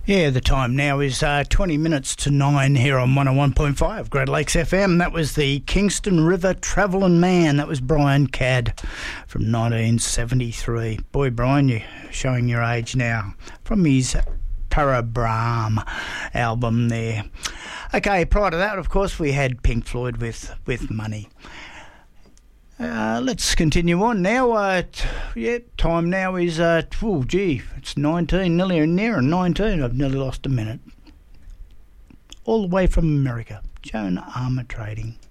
Yeah, the time now is 20 minutes to 9 here on 101.5 Great Lakes FM. That was the Kingston River Travelling Man. That was Brian Cadd from 1973. Boy, Brian, you're showing your age now. From his Tara Brahm album there. Okay, prior to that, of course, we had Pink Floyd with Money. Let's continue on now. Time now is, it's 19, nearly near 19. I've nearly lost a minute. All the way from America, Joan Armatrading.